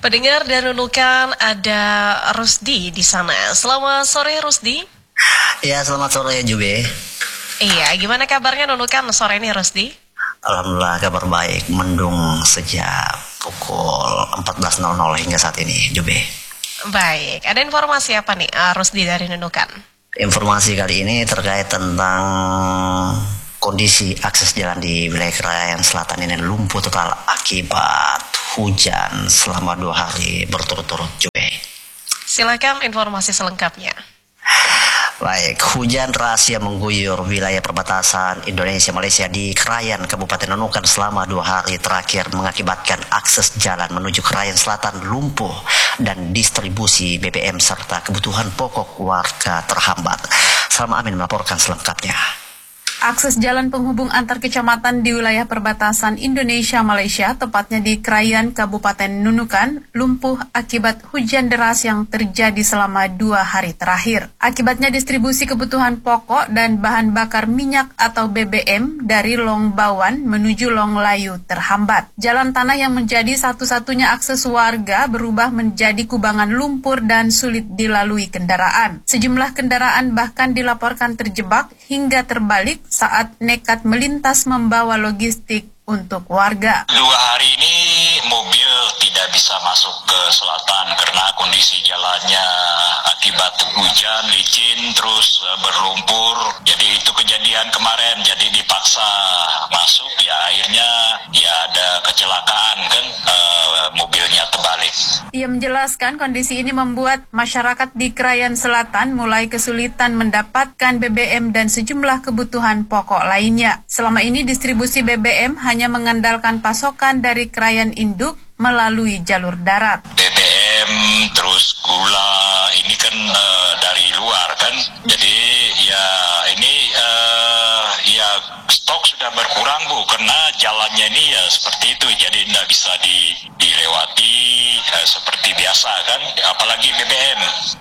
Pendengar dan Nunukan, ada Rusdi di sana. Selamat sore Rusdi. Ya, selamat sore Jube. Iya, gimana kabarnya Nunukan sore ini Rusdi? Alhamdulillah kabar baik, mendung sejak pukul 14.00 hingga saat ini Jube. Baik, ada informasi apa nih Rusdi dari Nunukan? Informasi kali ini terkait tentang kondisi akses jalan di wilayah Krayan Selatan ini lumpuh total akibat hujan selama 2 hari berturut-turut Jube. Silakan informasi selengkapnya. Baik, hujan rahasia mengguyur wilayah perbatasan Indonesia-Malaysia di Krayan, Kabupaten Nunukan selama 2 hari terakhir mengakibatkan akses jalan menuju Krayan Selatan lumpuh dan distribusi BBM serta kebutuhan pokok warga terhambat. Salma Amin melaporkan selengkapnya. Akses jalan penghubung antar kecamatan di wilayah perbatasan Indonesia-Malaysia, tepatnya di Krayan, Kabupaten Nunukan, lumpuh akibat hujan deras yang terjadi selama 2 hari terakhir. Akibatnya distribusi kebutuhan pokok dan bahan bakar minyak atau BBM dari Long Bawan menuju Long Layu terhambat. Jalan tanah yang menjadi satu-satunya akses warga berubah menjadi kubangan lumpur dan sulit dilalui kendaraan. Sejumlah kendaraan bahkan dilaporkan terjebak hingga terbalik saat nekat melintas membawa logistik untuk warga. 2 hari ini mobil tidak bisa masuk ke selatan karena kondisi jalannya akibat hujan, licin, terus berlumpur. Jadi itu kejadian kemarin, jadi dipaksa masuk, ya akhirnya ya ada kecelakaan kan, mobilnya terbalik. Ia menjelaskan kondisi ini membuat masyarakat di Krayan Selatan mulai kesulitan mendapatkan BBM dan sejumlah kebutuhan pokok lainnya. Selama ini distribusi BBM hanya mengandalkan pasokan dari krayan induk melalui jalur darat. BBM terus gula ini kan dari luar kan, jadi ya ini ya stok sudah berkurang Bu, karena jalannya ini ya seperti itu, jadi tidak bisa dilewati seperti biasa kan, apalagi BBM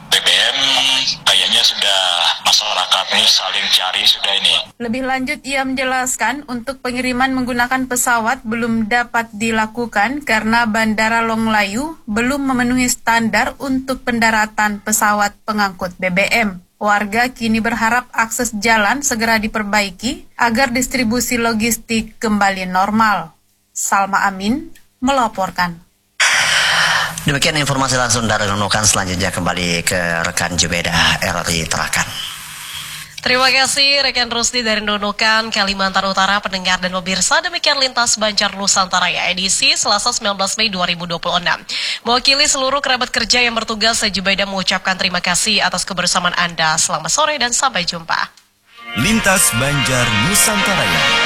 kayaknya sudah masyarakat ini saling cari sudah ini. Lebih lanjut ia menjelaskan untuk pengiriman menggunakan pesawat belum dapat dilakukan karena Bandara Long Layu belum memenuhi standar untuk pendaratan pesawat pengangkut BBM. Warga kini berharap akses jalan segera diperbaiki agar distribusi logistik kembali normal. Salma Amin melaporkan. Demikian informasi langsung dari Nunukan. Selanjutnya kembali ke rekan Jubeda RRI Tarakan. Terima kasih rekan Rusdi dari Nunukan, Kalimantan Utara. Pendengar dan pemirsa, demikian Lintas Banjar Nusantara ya, edisi Selasa 19 Mei 2026. Mewakili seluruh kerabat kerja yang bertugas, saya Jubeda mengucapkan terima kasih atas kebersamaan Anda. Selamat sore dan sampai jumpa. Lintas Banjar Nusantara.